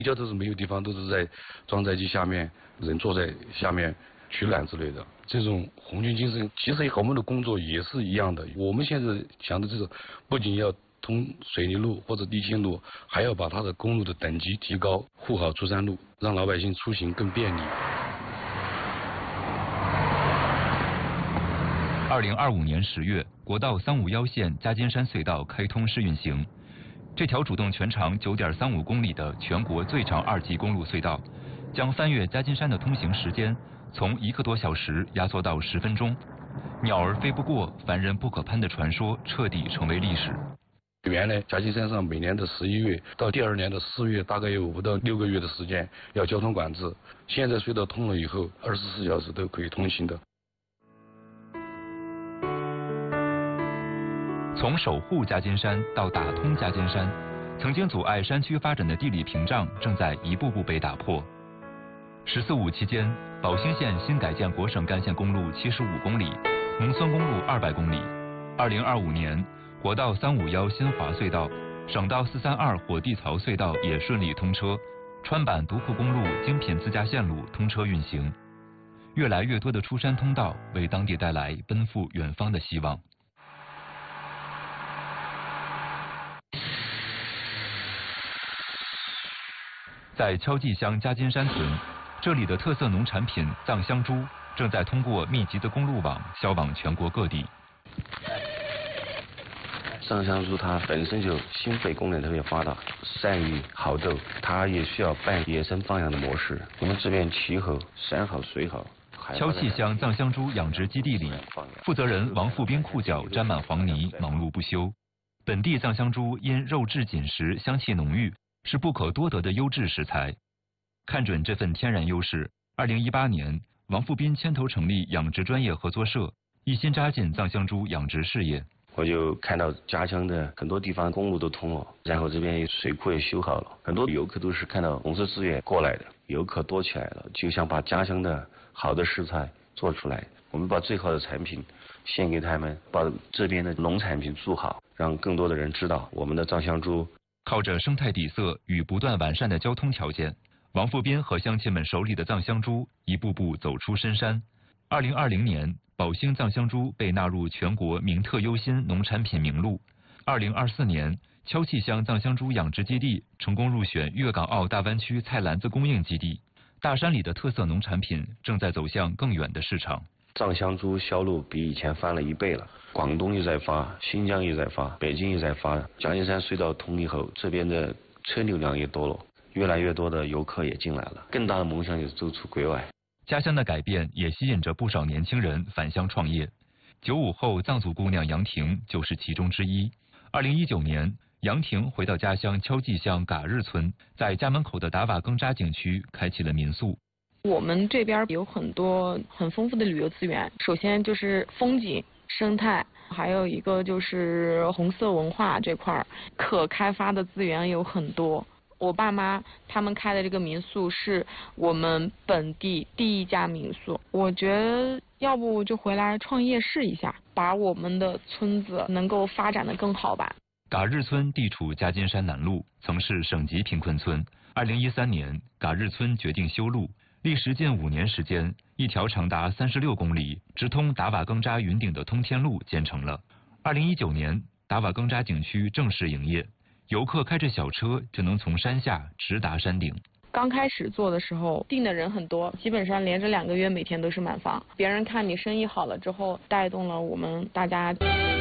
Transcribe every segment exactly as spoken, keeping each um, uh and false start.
交都是没有地方，都是在装载机下面，人坐在下面取暖之类的。这种红军精神，其实和我们的工作也是一样的。我们现在想的就是，不仅要通水泥路或者地心路，还要把它的公路的等级提高，护好珠山路，让老百姓出行更便利。 二零二五年十月，国道三五幺线加金山隧道开通试运行。这条主动全长九点三五公里的全国最长二级公路隧道，将翻越加金山的通行时间从一个多小时压缩到十分钟。鸟儿飞不过，凡人不可攀的传说彻底成为历史。 原来加金山上每年的十一月到第二年的四月，大概有五到六个月的时间要交通管制。现在隧道通了以后，二十四小时都可以通行的。 从守护加金山到打通加金山，曾经阻碍山区发展的地理屏障正在一步步被打破。十四五期间，宝兴县新改建国省干线公路七十五公里，农村公路二百公里。二零二五年，国道三五幺新华隧道、省道四三二火地槽隧道也顺利通车，川版独库公路精品自驾线路通车运行。越来越多的出山通道为当地带来奔赴远方的希望。在敲记乡加金山村，这里的特色农产品藏香猪正在通过密集的公路网销往全国各地。 藏香猪它本身就心肺功能特别发达，善于好斗，它也需要办野生放养的模式。我们这边气候山好水好。 敲记乡藏香猪养殖基地里，负责人王富斌裤脚沾满黄泥，忙碌不休。本地藏香猪因肉质紧实，香气浓郁，是不可多得的优质食材。看准这份天然优势，二零一八年，王富斌牵头成立养殖专业合作社，一心扎进藏香猪养殖事业。 我就看到家乡的很多地方公路都通了，然后这边水库也修好了，很多游客都是看到红色资源过来的，游客多起来了，就想把家乡的好的食材做出来，我们把最好的产品献给他们，把这边的农产品做好，让更多的人知道我们的藏香猪。 靠着生态底色与不断完善的交通条件，王富斌和乡亲们手里的藏香猪一步步走出深山。二零二零年，宝兴藏香猪被纳入全国名特优新农产品名录。二零二四年，敲记乡藏香猪养殖基地成功入选粤港澳大湾区菜篮子供应基地。大山里的特色农产品正在走向更远的市场。 藏香猪销路比以前翻了一倍了，广东也在发，新疆也在发，北京也在发。加金山隧道通以后，这边的车流量也多了，越来越多的游客也进来了。更大的梦想就是走出国外。 家乡的改变也吸引着不少年轻人返乡创业。九五后藏族姑娘杨婷就是其中之一。二零一九年，杨婷回到家乡敲记乡嘎日村，在家门口的达瓦更扎景区开启了民宿。 我们这边有很多很丰富的旅游资源，首先就是风景、生态，还有一个就是红色文化这块可开发的资源有很多。我爸妈他们开的这个民宿是我们本地第一家民宿，我觉得要不就回来创业试一下，把我们的村子能够发展得更好吧。 嘎日村地处加金山南麓，曾是省级贫困村。二零一三年，嘎日村决定修路。历时近五年时间，一条长达三十六公里、直通达瓦更扎云顶的通天路建成了。二零一九年，达瓦更扎景区正式营业，游客开着小车就能从山下直达山顶。 刚开始做的时候，订的人很多，基本上连着两个月每天都是满房。别人看你生意好了之后，带动了我们大家。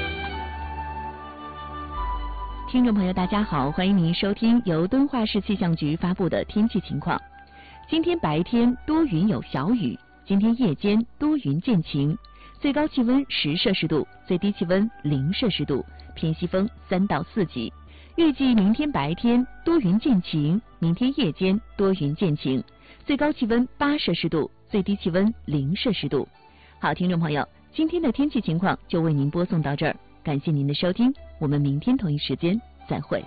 听众朋友，大家好，欢迎您收听由敦化市气象局发布的天气情况。今天白天多云有小雨，今天夜间多云见晴，最高气温十摄氏度，最低气温零摄氏度，偏西风三到四级。预计明天白天多云见晴，明天夜间多云见晴，最高气温八摄氏度，最低气温零摄氏度。好，听众朋友，今天的天气情况就为您播送到这儿，感谢您的收听，我们明天同一时间再会。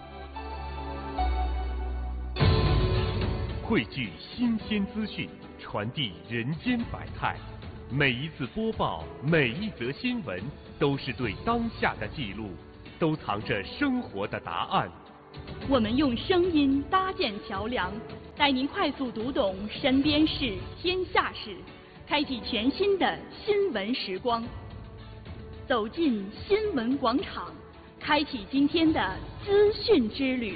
汇聚新鲜资讯，传递人间百态。每一次播报，每一则新闻，都是对当下的记录，都藏着生活的答案。 我们用声音搭建桥梁，带您快速读懂身边事、天下事，开启全新的新闻时光。走进新闻广场，开启今天的资讯之旅。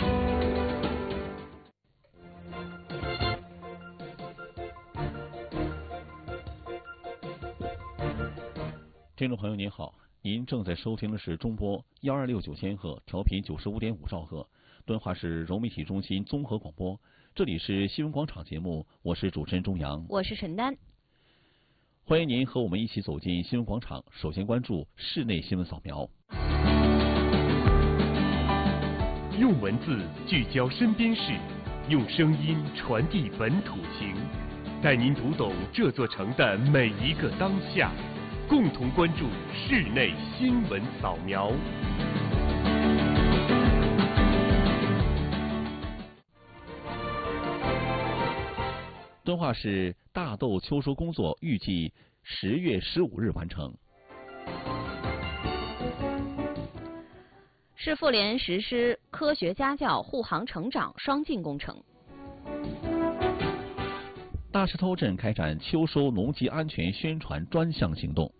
听众朋友您好，您正在收听的是中波幺二六九千赫，调频九十五点五兆赫，敦化市融媒体中心综合广播。这里是新闻广场节目，我是主持人钟阳， 我是陈丹。 欢迎您和我们一起走进新闻广场。首先关注室内新闻扫描。 用文字聚焦身边事，用声音传递本土情，带您读懂这座城的每一个当下。共同关注室内新闻扫描。 敦化市大豆秋收工作预计十月十五日完成。 市妇联实施科学家教护航成长双进工程。 大石头镇开展秋收农机安全宣传专项行动。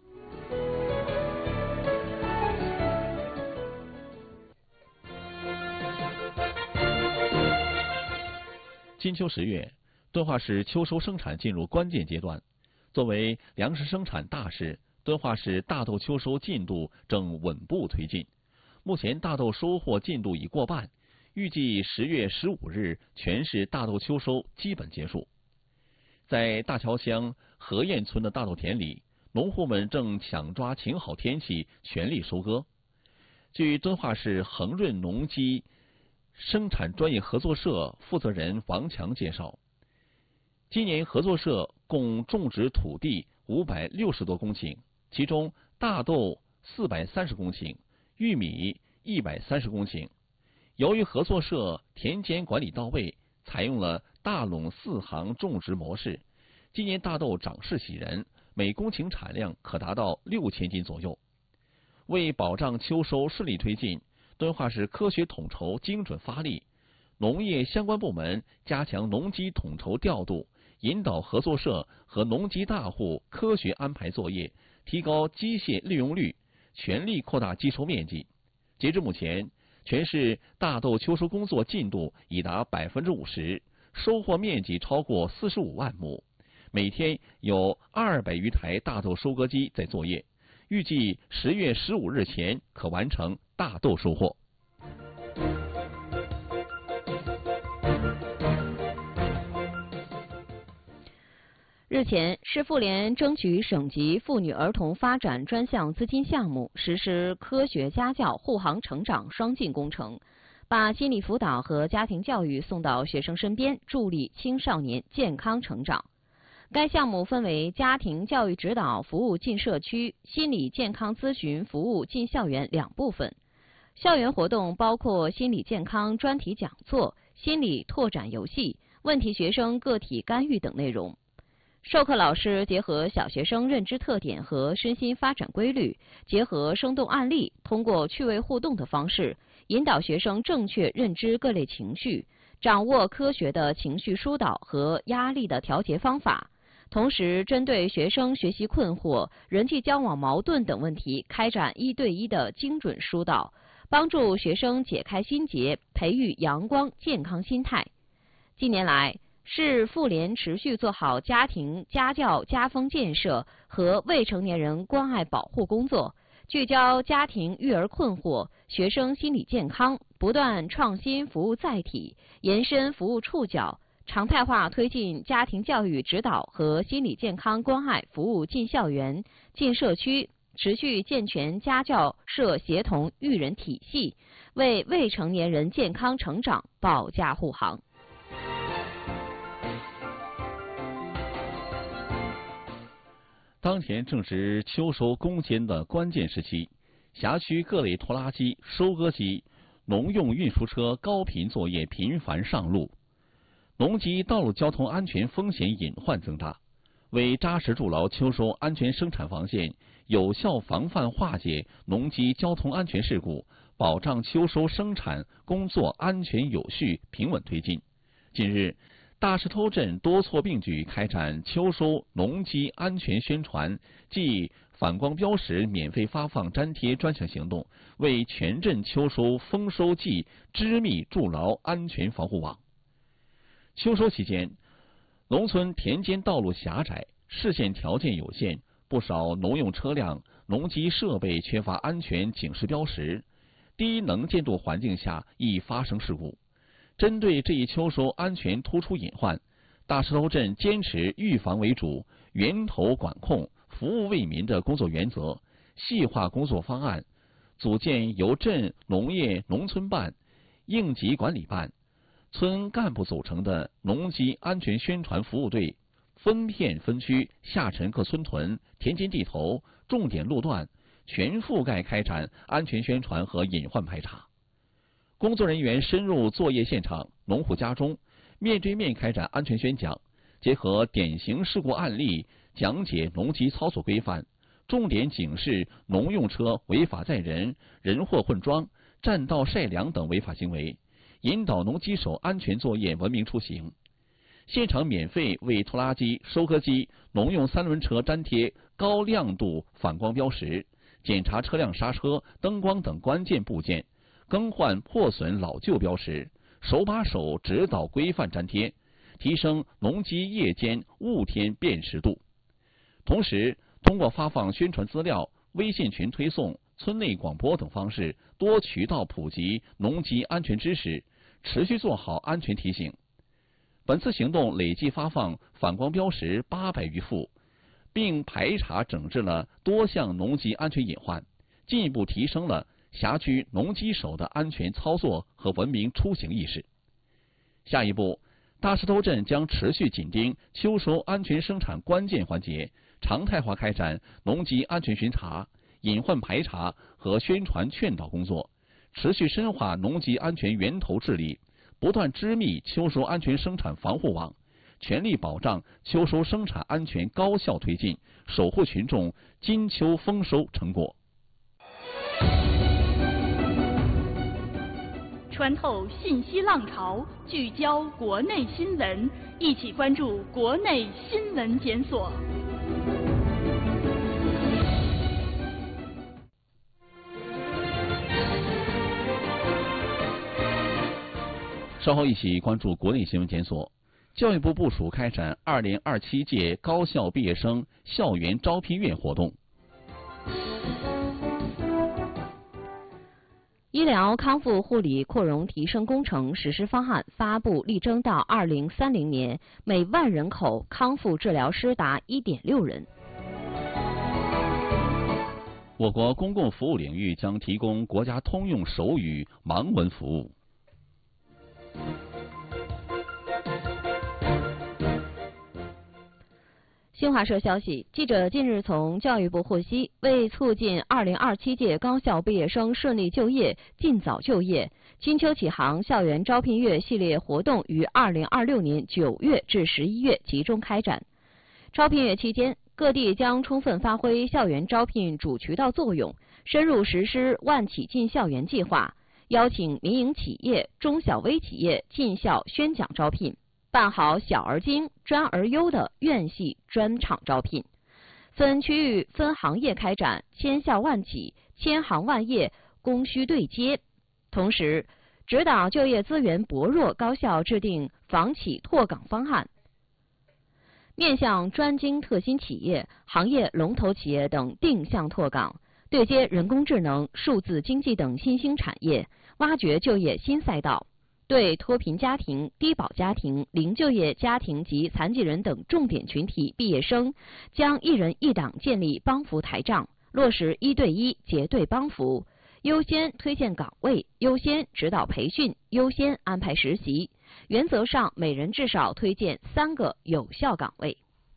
金秋十月，敦化市秋收生产进入关键阶段。作为粮食生产大市，敦化市大豆秋收进度正稳步推进。目前大豆收获进度已过半，预计十月十五日全市大豆秋收基本结束。在大桥乡河堰村的大豆田里，农户们正抢抓晴好天气，全力收割。据敦化市恒润农机生产专业合作社负责人王强介绍，今年合作社共种植土地五百六十多公顷，其中大豆四百三十公顷，玉米一百三十公顷。由于合作社田间管理到位，采用了大垄四行种植模式，今年大豆长势喜人，每公顷产量可达到六千斤左右。为保障秋收顺利推进，敦化市科学统筹精准发力，农业相关部门加强农机统筹调度，引导合作社和农机大户科学安排作业，提高机械利用率，全力扩大机收面积。截至目前，全市大豆秋收工作进度已达百分之五十，收获面积超过四十五万亩，每天有二百余台大豆收割机在作业，预计十月十五日前可完成大豆收获。 日前，市妇联争取省级妇女儿童发展专项资金项目，实施科学家教护航成长双进工程，把心理辅导和家庭教育送到学生身边，助力青少年健康成长。该项目分为家庭教育指导服务进社区、心理健康咨询服务进校园两部分。校园活动包括心理健康专题讲座、心理拓展游戏、问题学生个体干预等内容。授课老师结合小学生认知特点和身心发展规律，结合生动案例，通过趣味互动的方式，引导学生正确认知各类情绪，掌握科学的情绪疏导和压力的调节方法。同时，针对学生学习困惑、人际交往矛盾等问题，开展一对一的精准疏导，帮助学生解开心结，培育阳光健康心态。近年来，市妇联持续做好家庭家教家风建设和未成年人关爱保护工作，聚焦家庭育儿困惑、学生心理健康，不断创新服务载体，延伸服务触角，常态化推进家庭教育指导和心理健康关爱服务进校园、进社区，持续健全家教社协同育人体系，为未成年人健康成长保驾护航。 当前正值秋收攻坚的关键时期，辖区各类拖拉机、收割机、农用运输车高频作业频繁上路，农机道路交通安全风险隐患增大。为扎实筑牢秋收安全生产防线，有效防范化解农机交通安全事故， 保障秋收生产工作安全有序、平稳推进。近日，大石头镇多措并举开展秋收农机安全宣传暨反光标识免费发放粘贴专项行动，为全镇秋收丰收季织密筑牢安全防护网。秋收期间，农村田间道路狭窄，视线条件有限，不少农用车辆、农机设备缺乏安全警示标识，低能见度环境下易发生事故。针对这一秋收安全突出隐患，大石头镇坚持预防为主、源头管控、服务为民的工作原则，细化工作方案，组建由镇农业农村办、应急管理办、村干部组成的农机安全宣传服务队，分片分区下沉各村屯、田间地头、重点路段，全覆盖开展安全宣传和隐患排查。工作人员深入作业现场、农户家中，面对面开展安全宣讲，结合典型事故案例，讲解农机操作规范，重点警示农用车违法载人、人货混装、占道晒粮等违法行为，引导农机手安全作业、文明出行。现场免费为拖拉机、收割机、农用三轮车粘贴高亮度反光标识，检查车辆刹车、灯光等关键部件，更换破损老旧标识，手把手指导规范粘贴，提升农机夜间雾天辨识度。同时，通过发放宣传资料、微信群推送、村内广播等方式，多渠道普及农机安全知识，持续做好安全提醒。本次行动累计发放反光标识八百余副，并排查整治了多项农机安全隐患，进一步提升了辖区农机手的安全操作和文明出行意识。下一步，大石头镇将持续紧盯秋收安全生产关键环节，常态化开展农机安全巡查、隐患排查和宣传劝导工作，持续深化农机安全源头治理，不断织密秋收安全生产防护网，全力保障秋收生产安全高效推进，守护群众金秋丰收成果。 穿透信息浪潮，聚焦国内新闻，一起关注国内新闻检索。 稍后一起关注国内新闻检索。教育部部署开展二零二七届高校毕业生校园招聘月活动。 医疗康复护理扩容提升工程实施方案发布，力争到二零三零年每万人口康复治疗师达 一点六人。 我国公共服务领域将提供国家通用手语盲文服务。 新华社消息，记者近日从教育部获悉，为促进二零二七届高校毕业生顺利就业、尽早就业，金秋启航校园招聘月系列活动于二零二六年九月至十一月集中开展。招聘月期间，各地将充分发挥校园招聘主渠道作用，深入实施万企进校园计划，邀请民营企业、中小微企业进校宣讲招聘，办好小而精、专而优的院系专场招聘，分区域、分行业开展千校万企、千行万业供需对接。同时，指导就业资源薄弱高校制定房企拓岗方案，面向专精特新企业、行业龙头企业等定向拓岗，对接人工智能、数字经济等新兴产业，挖掘就业新赛道。对脱贫家庭、低保家庭、零就业家庭及残疾人等重点群体毕业生，将一人一档建立帮扶台账，落实一对一结对帮扶，优先推荐岗位，优先指导培训，优先安排实习。原则上，每人至少推荐三个有效岗位。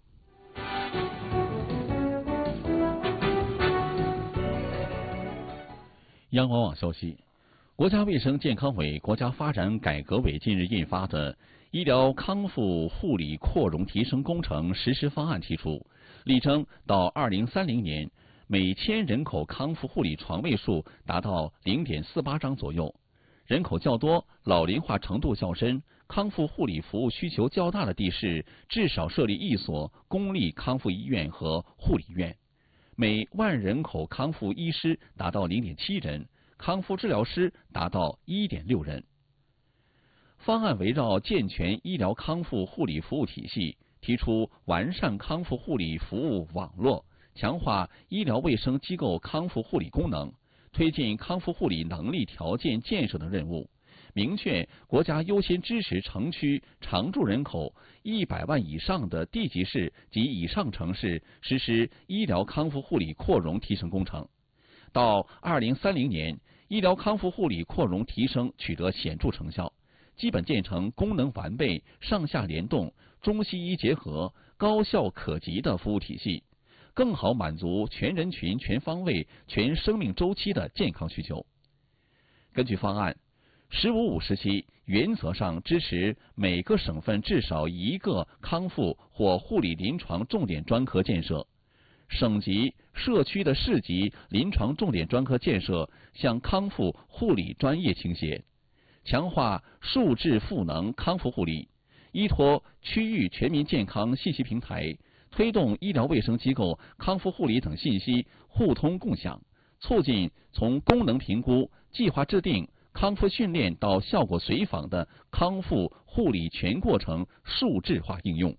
央广网消息，国家卫生健康委、国家发展改革委近日印发的《医疗康复护理扩容提升工程实施方案》提出，力争到二零三零年， 每千人口康复护理床位数达到 零点四八张左右。人口较多、老龄化程度较深、康复护理服务需求较大的地市，至少设立一所公立康复医院和护理院。每万人口康复医师达到 零点七人，康复治疗师达到 一点六人。方案围绕健全医疗康复护理服务体系，提出完善康复护理服务网络，强化医疗卫生机构康复护理功能，推进康复护理能力条件建设等任务，明确国家优先支持城区常住人口一百万以上的地级市及以上城市实施医疗康复护理扩容提升工程。到二零三零年，医疗康复护理扩容提升取得显著成效，基本建成功能完备、上下联动、中西医结合、高效可及的服务体系，更好满足全人群、全方位、全生命周期的健康需求。根据方案，十五五时期原则上支持每个省份至少一个康复或护理临床重点专科建设，省级、社区的市级临床重点专科建设向康复护理专业倾斜，强化数质赋能康复护理，依托区域全民健康信息平台，推动医疗卫生机构康复护理等信息互通共享，促进从功能评估、计划制定、康复训练到效果随访的康复护理全过程数质化应用。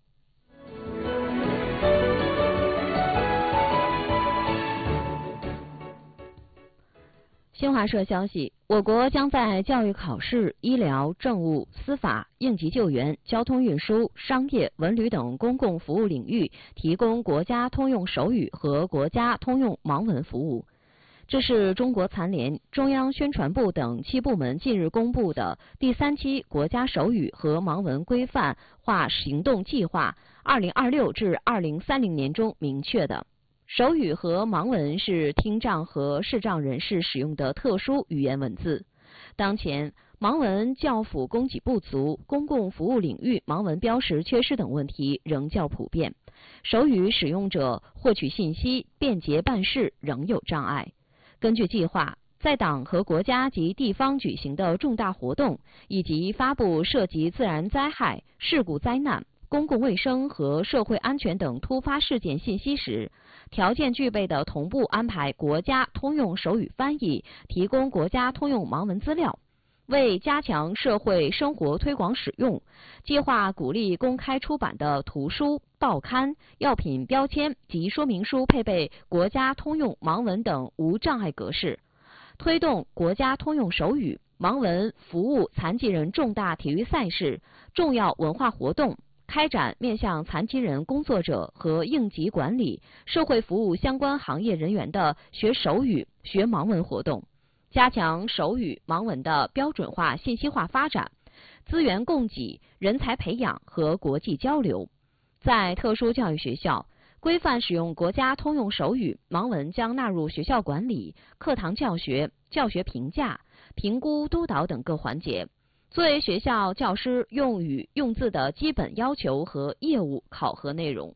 新华社消息，我国将在教育考试、医疗、政务、司法、应急救援、交通运输、商业、文旅等公共服务领域提供国家通用手语和国家通用盲文服务。这是中国残联、中央宣传部等七部门近日公布的第三期国家手语和盲文规范化行动计划（二零二六至二零三零年）中明确的。手语和盲文是听障和视障人士使用的特殊语言文字。当前，盲文教辅供给不足、公共服务领域盲文标识缺失等问题仍较普遍，手语使用者获取信息、便捷办事仍有障碍。根据计划，在党和国家及地方举行的重大活动以及发布涉及自然灾害、事故灾难、公共卫生和社会安全等突发事件信息时，条件具备的同步安排国家通用手语翻译，提供国家通用盲文资料。为加强社会生活推广使用，计划鼓励公开出版的图书、报刊、药品标签及说明书配备国家通用盲文等无障碍格式，推动国家通用手语、盲文服务残疾人重大体育赛事、重要文化活动，开展面向残疾人工作者和应急管理、社会服务相关行业人员的学手语、学盲文活动，加强手语、盲文的标准化、信息化发展，资源供给、人才培养和国际交流。在特殊教育学校，规范使用国家通用手语、盲文将纳入学校管理、课堂教学、教学评价、评估督导等各环节，作为学校教师用语用字的基本要求和业务考核内容。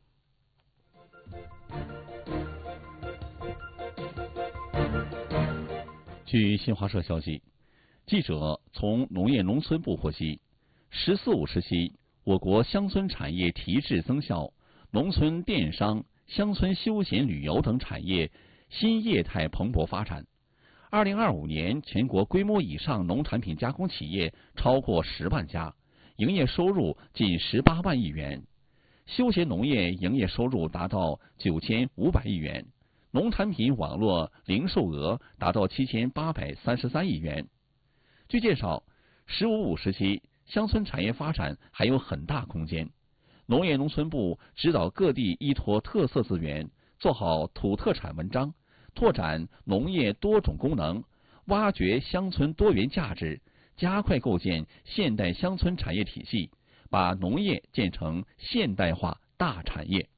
据新华社消息，记者从农业农村部获悉，十四五时期，我国乡村产业提质增效，农村电商、乡村休闲旅游等产业新业态蓬勃发展。二零二五年，全国规模以上农产品加工企业超过十万家，营业收入近十八万亿元，休闲农业营业收入达到九千五百亿元。农产品网络零售额达到七千八百三十三亿元。据介绍，十五五时期乡村产业发展还有很大空间。农业农村部指导各地依托特色资源，做好土特产文章，拓展农业多种功能，挖掘乡村多元价值，加快构建现代乡村产业体系，把农业建成现代化大产业。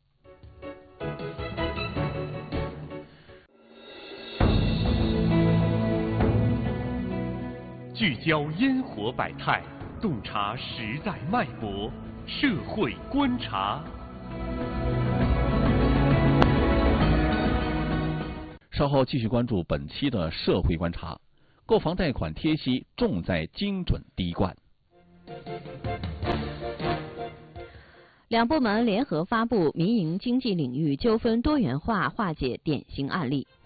聚焦烟火百态，洞察时代脉搏，社会观察。 稍后继续关注本期的社会观察。购房贷款贴息重在精准滴灌。 两部门联合发布民营经济领域纠纷多元化化解典型案例。